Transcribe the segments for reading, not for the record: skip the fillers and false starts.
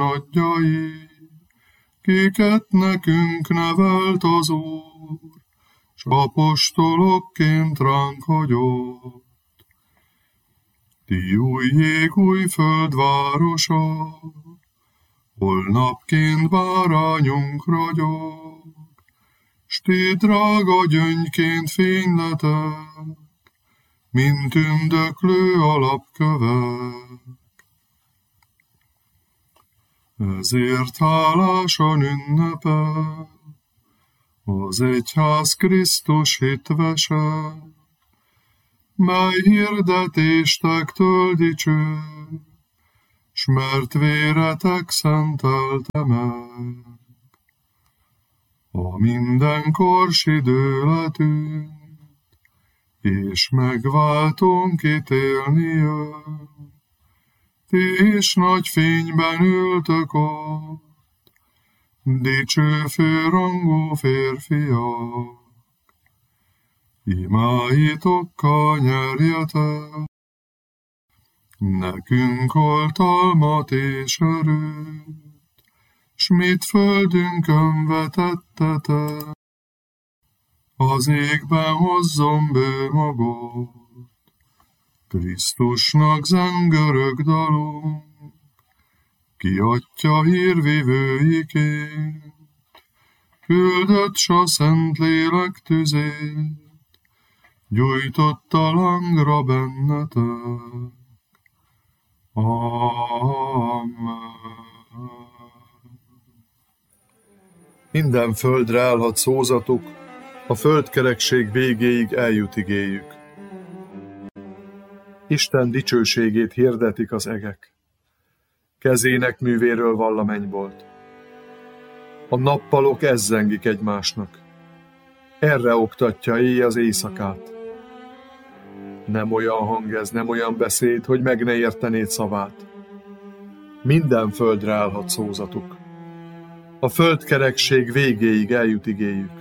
nagyjai, kiket nekünk nevelt az Úr, s apostolokként ránk hagyott. Ti új jég, új földvárosa, hol napként bárányunk ragyog, s ti drága gyöngyként fényletek, mint tündöklő alapkövek. Ezért hálásan ünnepel az egyház Krisztus hitvese, mely hirdetéstek dicső, s mert véretek szentelte meg. A mindenkors idő letűnt, és megváltónk ítélni jön. Ti is nagy fényben ültök ott, dicső főrangú férfiak. Imáitokkal nyerjetek, nekünk oltalmat és erőt, s mit földünkön vetettetek, az égben hozzon bő magot. Krisztusnak zengörög dalunk, ki Atya hírvivőiként, küldött s a Szentlélek tüzét, gyújtott a lángra bennetek. Amen. Minden földre állhat szózatuk, a földkerekség végéig eljut igéjük. Isten dicsőségét hirdetik az egek. Kezének művéről vall a mennybolt. A nappalok ezzengik egymásnak. Erre oktatja éj az éjszakát. Nem olyan hang ez, nem olyan beszéd, hogy meg ne értenéd szavát. Minden földre állhat szózatuk. A földkerekség végéig eljut igéjük.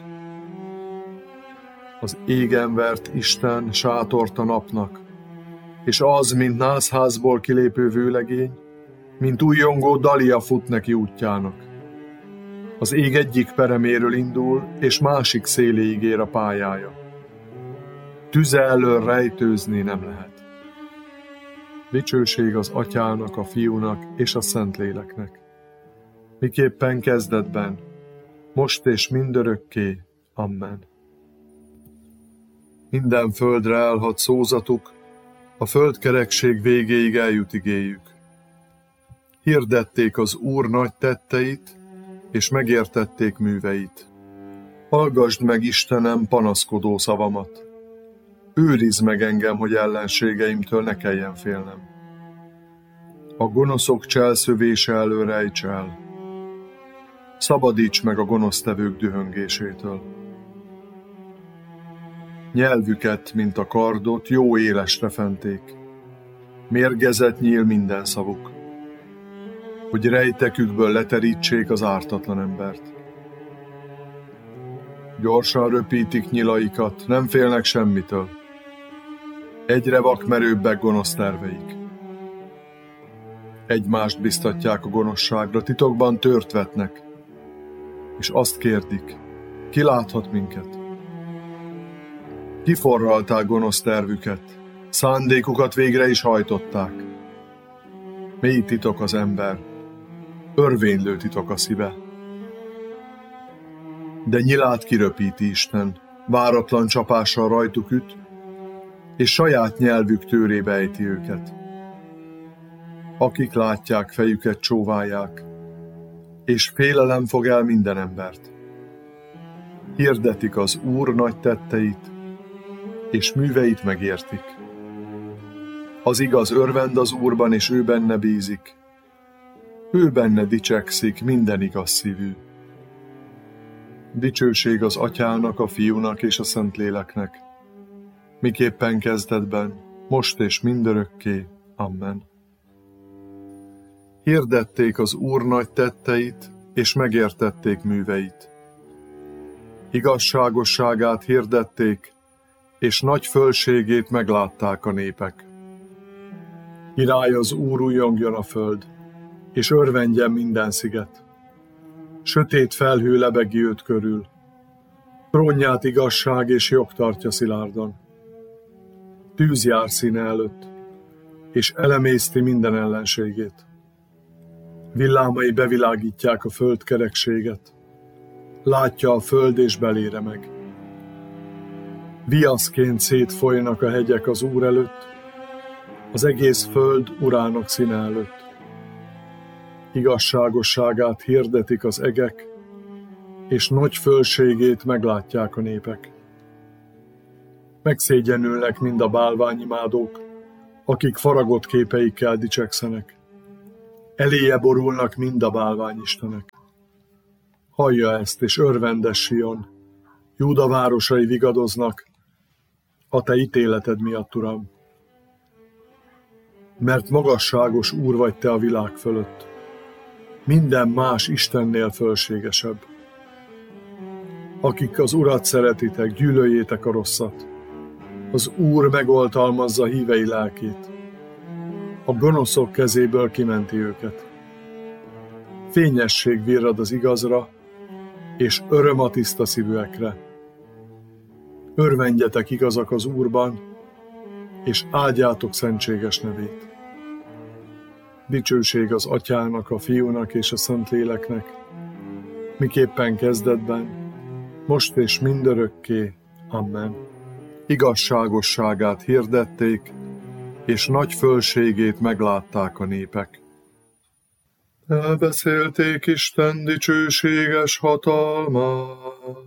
Az égen vert Isten sátort a napnak, és az, mint nászházból kilépő vőlegény, mint újjongó dalia fut neki útjának. Az ég egyik pereméről indul, és másik széléig ér a pályája. Tüze elől rejtőzni nem lehet. Dicsőség az Atyának, a Fiúnak és a Szentléleknek. Miképpen kezdetben, most és mindörökké. Amen. Minden földre állhat szózatuk, a földkerekség végéig eljut igéjük. Hirdették az Úr nagy tetteit, és megértették műveit. Hallgasd meg, Istenem, panaszkodó szavamat. Őrizd meg engem, hogy ellenségeimtől ne kelljen félnem. A gonoszok cselszövése elől rejts el. Szabadíts meg a gonosztevők dühöngésétől. Nyelvüket, mint a kardot, jó élesre fenték. Mérgezett nyíl minden szavuk, hogy rejtekükből leterítsék az ártatlan embert. Gyorsan röpítik nyilaikat, nem félnek semmitől. Egyre vakmerőbbek gonosz terveik. Egymást biztatják a gonoszságra, titokban tört vetnek, és azt kérdik, ki láthat minket? Kiforralták gonosz tervüket, szándékukat végre is hajtották. Mély titok az ember, örvénylő titok a szíve. De nyilát kiröpíti Isten, váratlan csapással rajtuk üt, és saját nyelvük tőrébe ejti őket. Akik látják, fejüket csóválják, és félelem fog el minden embert. Hirdetik az Úr nagy tetteit, és műveit megértik. Az igaz örvend az Úrban, és ő benne bízik. Ő benne dicsekszik minden igaz szívű. Dicsőség az Atyának, a Fiúnak és a Szentléleknek, miképpen kezdetben, most és mindörökké. Amen. Hirdették az Úr nagy tetteit, és megértették műveit. Igazságosságát hirdették, és nagy fölségét meglátták a népek. Király az Úr, újjongjon a föld, és örvendjen minden sziget. Sötét felhő lebegi őt körül. Trónját igazság és jog tartja szilárdan. Tűz jár színe előtt, és elemészti minden ellenségét. Villámai bevilágítják a föld kerekséget. Látja a föld és belére meg. Viaszként szétfolynak a hegyek az Úr előtt, az egész föld Urának színe előtt. Igazságosságát hirdetik az egek, és nagy fölségét meglátják a népek. Megszégyenülnek mind a bálványimádók, akik faragott képeikkel dicsekszenek. Eléje borulnak mind a bálványistenek. Hallja ezt, és örvendes Sion, Júda városai vigadoznak, a te ítéleted miatt, Uram. Mert magasságos Úr vagy te a világ fölött, minden más Istennél fölségesebb. Akik az Urat szeretitek, gyűlöljétek a rosszat. Az Úr megoltalmazza hívei lelkét. A gonoszok kezéből kimenti őket. Fényesség virrad az igazra, és öröm a tiszta szívűekre. Örvendjetek igazak az Úrban, és áldjátok szentséges nevét. Dicsőség az Atyának, a Fiúnak és a Szentléleknek, miképpen kezdetben, most és mindörökké. Amen. Igazságosságát hirdették, és nagy fölségét meglátták a népek. Elbeszélték Isten dicsőséges hatalmát,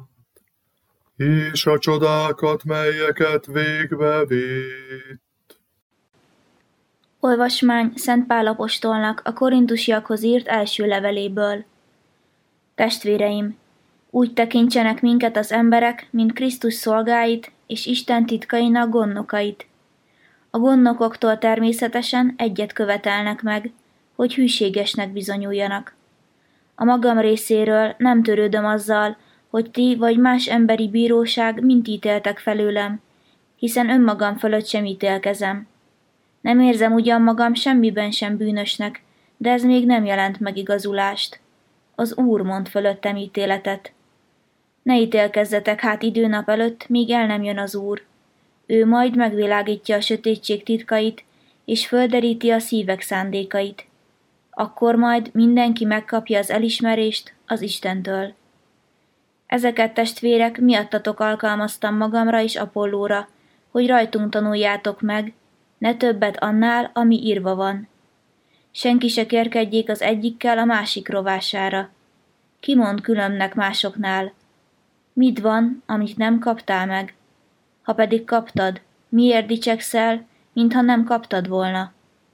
és a csodákat, melyeket végbe vitt. Olvasmány Szent Pál apostolnak a korintusiakhoz írt első leveléből. Testvéreim, úgy tekintsenek minket az emberek, mint Krisztus szolgáit és Isten titkainak gondnokait. A gondnokoktól természetesen egyet követelnek meg, hogy hűségesnek bizonyuljanak. A magam részéről nem törődöm azzal, hogy ti vagy más emberi bíróság mint ítéltek felőlem, hiszen önmagam fölött sem ítélkezem. Nem érzem ugyan magam semmiben sem bűnösnek, de ez még nem jelent megigazulást. Az Úr mond fölöttem ítéletet. Ne ítélkezzetek hát időnap előtt, míg el nem jön az Úr. Ő majd megvilágítja a sötétség titkait, és földeríti a szívek szándékait. Akkor majd mindenki megkapja az elismerést az Istentől. Ezeket, testvérek, miattatok alkalmaztam magamra és Apollóra, hogy rajtunk tanuljátok meg, ne többet annál, ami írva van. Senki se kérkedjék az egyikkel a másik rovására. Ki mond különbnek másoknál? Mit van, amit nem kaptál meg? Ha pedig kaptad, miért dicsekszel, mintha nem kaptad volna?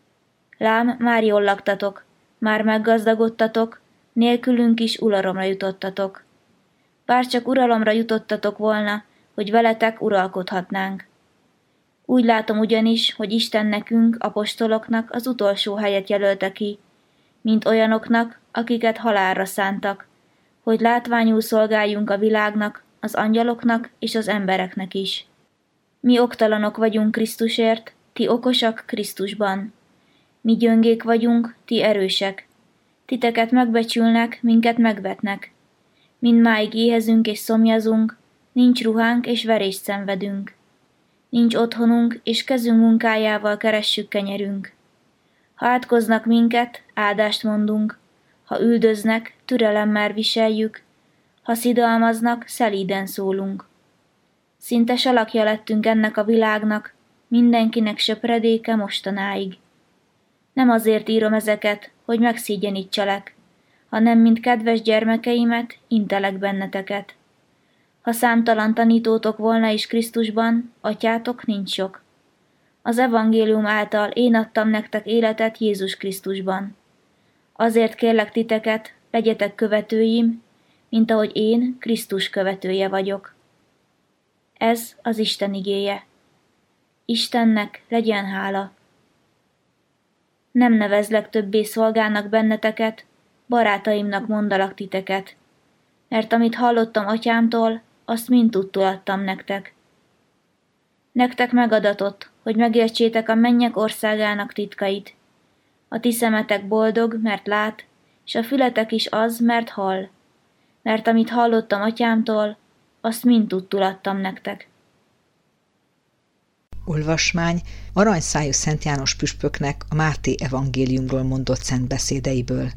Lám, már jól laktatok, már meggazdagodtatok, nélkülünk is uralomra jutottatok. Bárcsak uralomra jutottatok volna, hogy veletek uralkodhatnánk. Úgy látom ugyanis, hogy Isten nekünk, apostoloknak az utolsó helyet jelölte ki, mint olyanoknak, akiket halálra szántak, hogy látványul szolgáljunk a világnak, az angyaloknak és az embereknek is. Mi oktalanok vagyunk Krisztusért, ti okosak Krisztusban. Mi gyöngék vagyunk, ti erősek. Titeket megbecsülnek, minket megvetnek. Mindmáig éhezünk és szomjazunk, nincs ruhánk és verést szenvedünk. Nincs otthonunk, és kezünk munkájával keressük kenyerünk. Ha átkoznak minket, áldást mondunk, ha üldöznek, türelemmel viseljük, ha szidalmaznak, szelíden szólunk. Szinte salakja lettünk ennek a világnak, mindenkinek söpredéke mostanáig. Nem azért írom ezeket, hogy megszégyenítselek, hanem mint kedves gyermekeimet, intelek benneteket. Ha számtalan tanítótok volna is Krisztusban, atyátok nincs sok. Az evangélium által én adtam nektek életet Jézus Krisztusban. Azért kérlek titeket, legyetek követőim, mint ahogy én Krisztus követője vagyok. Ez az Isten igéje. Istennek legyen hála. Nem nevezlek többé szolgának benneteket, barátaimnak mondalak titeket, mert amit hallottam atyámtól, azt mind tudtul adtam nektek. Nektek megadatott, hogy megértsétek a mennyek országának titkait. A ti szemetek boldog, mert lát, és a fületek is az, mert hall. Mert amit hallottam atyámtól, azt mind tudtul adtam nektek. Olvasmány aranyszájú Szent János püspöknek a Máté evangéliumról mondott szent beszédeiből.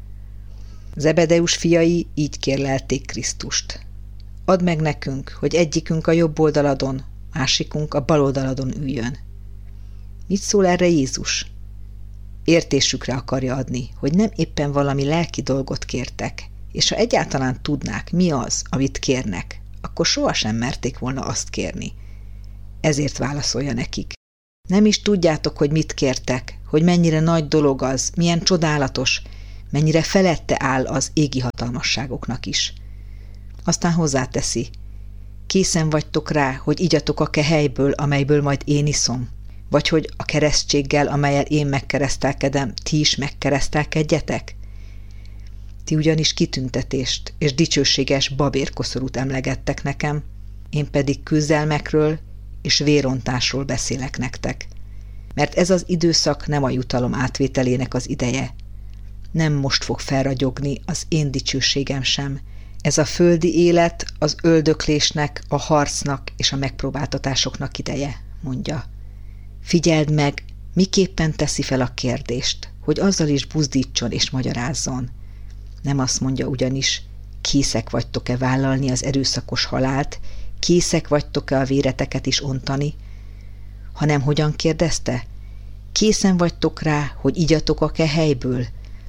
Zebedeus fiai így kérlelték Krisztust. Add meg nekünk, hogy egyikünk a jobb oldaladon, másikunk a bal oldaladon üljön. Mit szól erre Jézus? Értésükre akarja adni, hogy nem éppen valami lelki dolgot kértek, és ha egyáltalán tudnák, mi az, amit kérnek, akkor sohasem merték volna azt kérni. Ezért válaszolja nekik. Nem is tudjátok, hogy mit kértek, hogy mennyire nagy dolog az, milyen csodálatos, mennyire felette áll az égi hatalmasságoknak is. Aztán hozzáteszi, készen vagytok rá, hogy igyatok a kehelyből, amelyből majd én iszom, vagy hogy a keresztséggel, amellyel én megkeresztelkedem, ti is megkeresztelkedjetek? Ti ugyanis kitüntetést és dicsőséges babérkoszorút emlegettek nekem, én pedig küzdelmekről és vérontásról beszélek nektek. Mert ez az időszak nem a jutalom átvételének az ideje. Nem most fog felragyogni az én dicsőségem sem. Ez a földi élet az öldöklésnek, a harcnak és a megpróbáltatásoknak ideje, mondja. Figyeld meg, miképpen teszi fel a kérdést, hogy azzal is buzdítson és magyarázzon. Nem azt mondja ugyanis, készek vagytok-e vállalni az erőszakos halált, készek vagytok-e a véreteket is ontani, hanem hogyan kérdezte? Készen vagytok rá, hogy igyatok a kehelyből,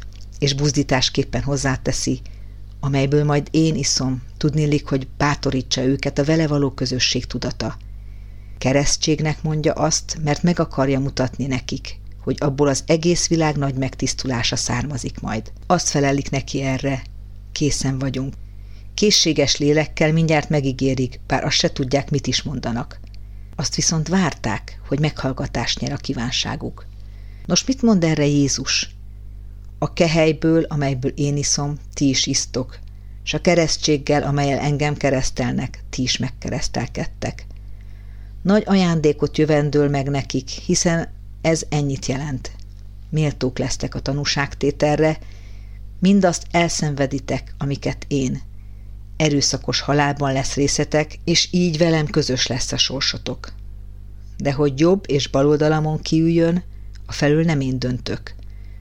és buzdításképpen hozzáteszi, amelyből majd én iszom, tudniillik, hogy bátorítsa őket a vele való közösség tudata. Keresztségnek mondja azt, mert meg akarja mutatni nekik, hogy abból az egész világ nagy megtisztulása származik majd. Azt felelik neki erre, készen vagyunk. Készséges lélekkel mindjárt megígérik, bár azt se tudják, mit is mondanak. Azt viszont várták, hogy meghallgatást nyer a kívánságuk. Nos, mit mond erre Jézus? A kehelyből, amelyből én iszom, ti is isztok, s a keresztséggel, amellyel engem keresztelnek, ti is megkeresztelkedtek. Nagy ajándékot jövendől meg nekik, hiszen ez ennyit jelent. Méltók lesztek a tanúságtételre, mindazt elszenveditek, amiket én. Erőszakos halálban lesz részetek, és így velem közös lesz a sorsotok. De hogy jobb és bal oldalamon kiüljön, afelől nem én döntök.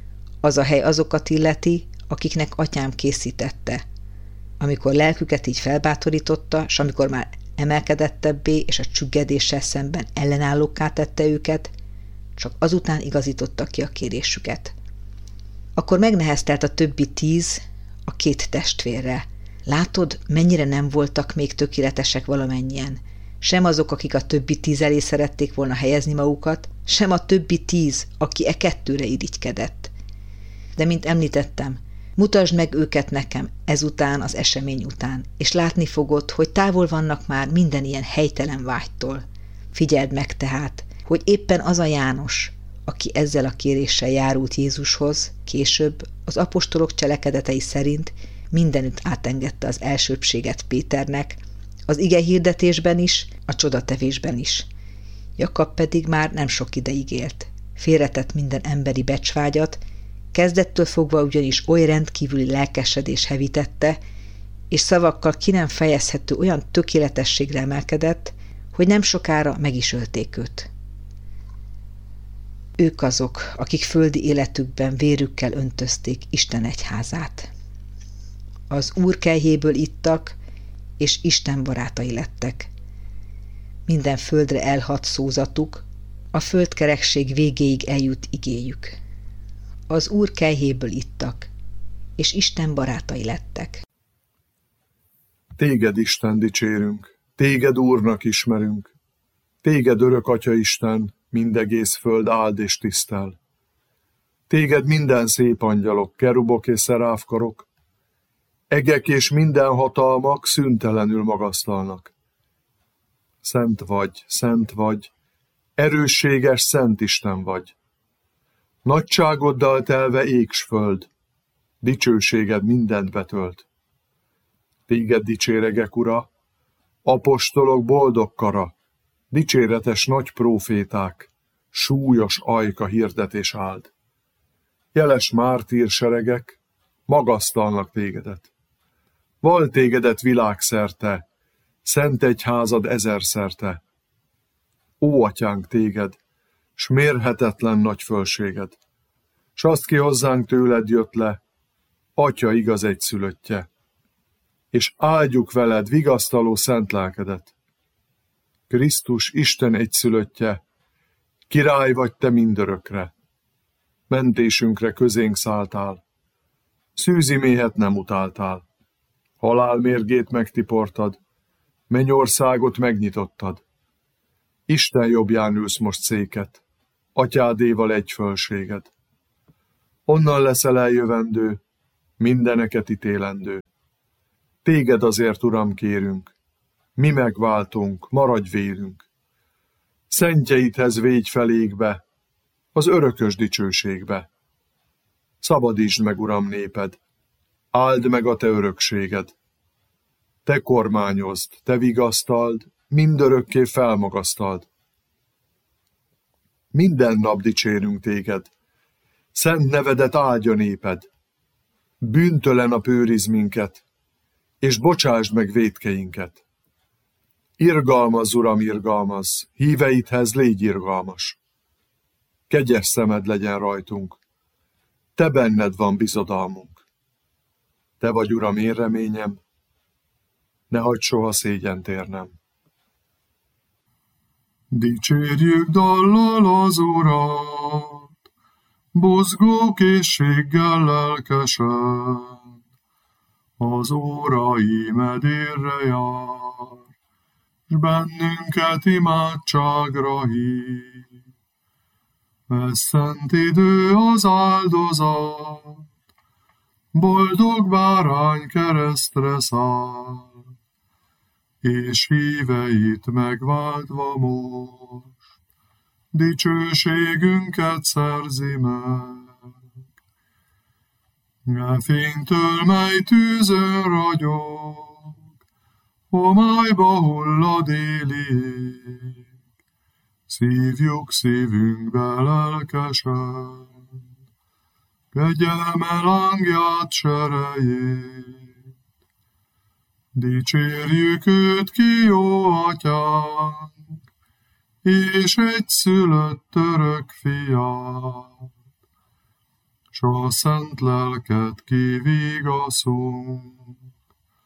Az a hely azokat illeti, akiknek atyám készítette. Amikor lelküket így felbátorította, s amikor már emelkedettebbé és a csüggedéssel szemben ellenállókká tette őket, csak azután igazította ki a kérésüket. Akkor megneheztelt a többi 10 a 2 testvérre. Látod, mennyire nem voltak még tökéletesek valamennyien. Sem azok, akik a többi 10 elé szerették volna helyezni magukat, sem a többi 10, aki 2-re irigykedett. De mint említettem, mutasd meg őket nekem ezután az esemény után, és látni fogod, hogy távol vannak már minden ilyen helytelen vágytól. Figyeld meg tehát, hogy éppen az a János, aki ezzel a kéréssel járult Jézushoz, később az apostolok cselekedetei szerint mindenütt átengedte az elsőbbséget Péternek, az ige hirdetésben is, a csodatevésben is. Jakab pedig már nem sok ideig élt. Félretett minden emberi becsvágyat, kezdettől fogva ugyanis oly rendkívüli lelkesedés hevítette, és szavakkal ki nem fejezhető olyan tökéletességre emelkedett, hogy nem sokára meg is ölték őt. Ők azok, akik földi életükben vérükkel öntözték Isten egyházát. Az Úr kelyhéből ittak, és Isten barátai lettek. Minden földre elhadt szózatuk, a földkerekség végéig eljut igéjük. Az Úr kelyhéből ittak, és Isten barátai lettek. Téged, Isten, dicsérünk, téged Úrnak ismerünk, téged örök Atya Isten, mindegész föld áld és tisztel. Téged minden szép angyalok, kerubok és szeráfkarok, egek és minden hatalmak szüntelenül magasztalnak. Szent vagy, erősséges Szent Isten vagy. Nagyságoddal telve ég s föld, dicsőséged mindent betölt. Téged dicséregek, Ura, apostolok boldog kara, dicséretes nagy próféták, súlyos ajka hirdetés áld. Jeles mártír seregek, magasztalnak tégedet. Val tégedet világszerte, szent egyházad ezerszerte. Ó, atyánk téged, s mérhetetlen nagy fölséged, s azt ki hozzánk tőled jött le, Atya igaz egyszülöttje, és áldjuk veled vigasztaló szent lelkedet. Krisztus Isten egyszülöttje, király vagy te mindörökre, mentésünkre közénk szálltál, szűzi méhet nem utáltál, halál mérgét megtiportad, mennyországot megnyitottad. Isten jobbján ülsz most széket, atyádéval egy fölséged. Onnan leszel eljövendő, mindeneket ítélendő. Téged azért, Uram, kérünk, mi megváltunk, maradj vérünk. Szentjeidhez végy felékbe, az örökös dicsőségbe. Szabadítsd meg, Uram, néped, áld meg a te örökséged. Te kormányozd, te vigasztald, mindörökké felmagasztald. Minden nap dicsérünk téged, szent nevedet áldja néped. Bűntelen a őrizd minket, és bocsásd meg vétkeinket. Irgalmazz, Uram, irgalmazz, híveidhez légy irgalmas. Kegyes szemed legyen rajtunk, te benned van bizodalmunk. Te vagy, Uram, én reményem, ne hagyd soha szégyent érnem. Dicsérjük dallal az Urat, buzgó készséggel lelkesen, az órai medérre jár, s bennünket imádságra hív. Ez szent idő az áldozat, boldog bárány keresztre száll, és híveit megváltva most, dicsőségünket szerzi meg. E fénytől, mely tűzön ragyog, homályba hullad élig, szívjuk szívünkbe lelkesen, kegyelme lángját serejét. Dicsérjük őt ki, jó atyánk, és egyszülött örök fiát, s a szent lelket kivigaszunk.